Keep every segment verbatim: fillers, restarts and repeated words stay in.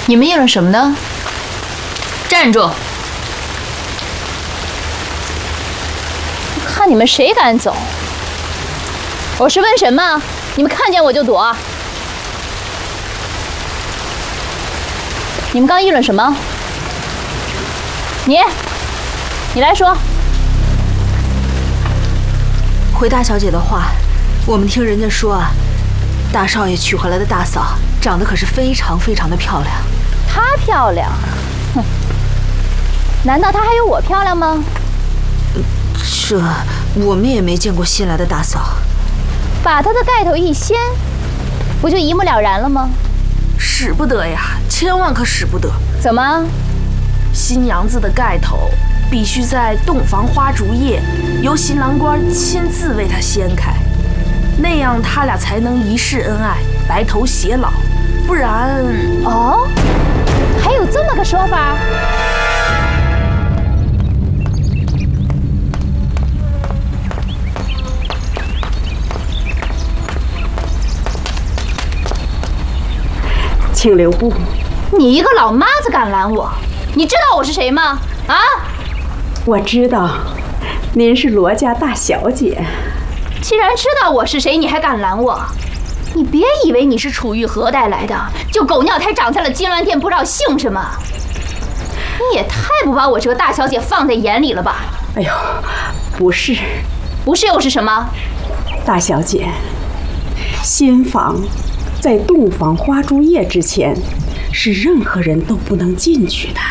你们议论什么呢？站住！ 看你们谁敢走！我是瘟神吗？你们看见我就躲。你们刚议论什么？你，你来说。 回大小姐的话，我们听人家说啊，大少爷娶回来的大嫂长得可是非常非常的漂亮。 她漂亮？哼！难道她还有我漂亮吗？ 这我们也没见过新来的大嫂。 把她的盖头一掀，不就一目了然了吗？ 使不得呀，千万可使不得！ 怎么？ 新娘子的盖头必须在洞房花烛夜，由新郎官亲自为她掀开，那样他俩才能一世恩爱，白头偕老。不然…… 哦，还有这么个说法？ 请留步。 你一个老妈子敢拦我？你知道我是谁吗？啊！ 我知道，您是罗家大小姐。 既然知道我是谁，你还敢拦我？你别以为你是楚玉何带来的，就狗尿胎长在了金銮殿，不知道姓什么。你也太不把我这个大小姐放在眼里了吧？ 哎呦，不是， 不是又是什么？ 大小姐，新房在洞房花烛夜之前，是任何人都不能进去的。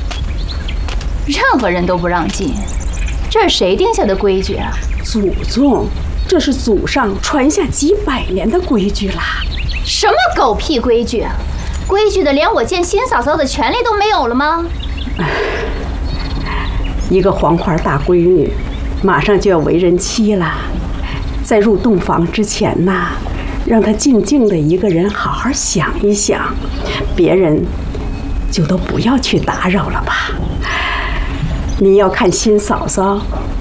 任何人都不让进，这是谁定下的规矩啊？ 祖宗，这是祖上传下几百年的规矩啦。 什么狗屁规矩？规矩的连我见新嫂嫂的权利都没有了吗？ 一个黄花大闺女，马上就要为人妻了，在入洞房之前呐，让她静静的一个人好好想一想，别人就都不要去打扰了吧。你要看新嫂嫂